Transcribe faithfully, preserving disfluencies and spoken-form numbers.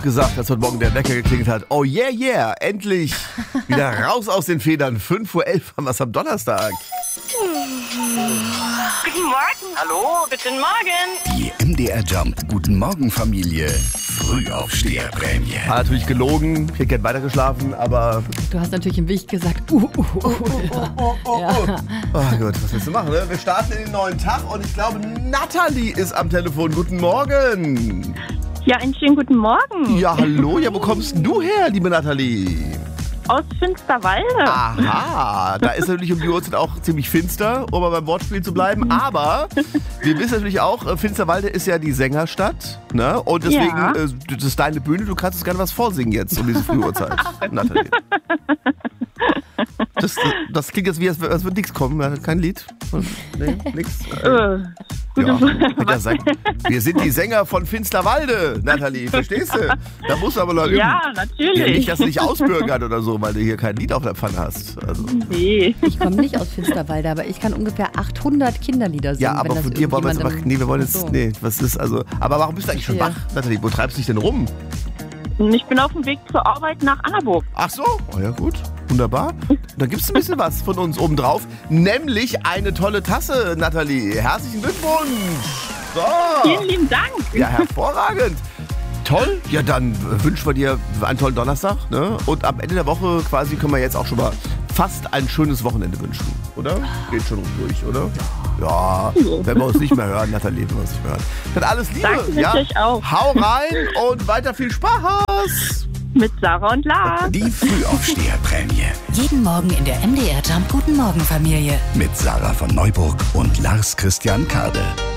gesagt, als heute Morgen der Wecker geklingelt hat. Oh yeah, yeah, endlich wieder raus aus den Federn. fünf Uhr elf haben wir es am Donnerstag. Guten Morgen. Hallo, guten Morgen. Die M D R Jump Guten Morgen Familie Frühaufsteherprämie. Hat natürlich gelogen, ich hätte gern weiter geschlafen, aber... Du hast natürlich im Wicht gesagt, uh, uh, uh. Ja. Oh Gott, was willst du machen, ne? Wir starten in den neuen Tag und ich glaube, Nathalie ist am Telefon. Guten Morgen. Ja, einen schönen guten Morgen. Ja, hallo. Ja, wo kommst denn du her, liebe Nathalie? Aus Finsterwalde. Aha, da ist natürlich um die Uhrzeit auch ziemlich finster, um mal beim Wortspiel zu bleiben. Aber wir wissen natürlich auch, Finsterwalde ist ja die Sängerstadt. Ne? Und deswegen, Ja. äh, das ist deine Bühne, du kannst uns gerne was vorsingen jetzt um diese frühe Uhrzeit, Nathalie. Das, das klingt jetzt wie, als würde nichts kommen. Kein Lied? Nee, nix. Äh, gute Ja, Frage. mit der Säng- wir sind die Sänger von Finsterwalde, Nathalie, verstehst du? Da musst du aber noch üben. Ja, Ja, natürlich. nicht, dass du dich ausbürgert oder so, weil du hier kein Lied auf der Pfanne hast. Also, Nee. Ich komme nicht aus Finsterwalde, aber ich kann ungefähr achthundert Kinderlieder singen. ja, aber wenn das von dir wollen wir jetzt aber, irgendjemandem- nee, wir wollen jetzt, Ach so. nee, was ist, also, aber warum bist du eigentlich schon wach, Verstehe. Nathalie? Wo treibst du dich denn rum? Ich bin auf dem Weg zur Arbeit nach Annaburg. Ach so, oh ja gut, wunderbar. Da gibt es ein bisschen was von uns obendrauf, nämlich eine tolle Tasse, Nathalie. Herzlichen Glückwunsch. So. Vielen lieben Dank. Ja, hervorragend. Toll. Ja, dann wünschen wir dir einen tollen Donnerstag. Ne? Und am Ende der Woche quasi können wir jetzt auch schon mal fast ein schönes Wochenende wünschen. Oder? Geht schon durch, oder? Ja, wenn wir uns nicht mehr hören, Nathalie, wenn wir uns nicht mehr hören. Dann alles Liebe. Danke, ja? wünsche ich auch. Hau rein und weiter viel Spaß. Mit Sarah und Lars. Die Frühaufsteherprämie Jeden Morgen in der M D R Jump Guten Morgen Familie. mit Sarah von Neuburg und Lars Christian Kade.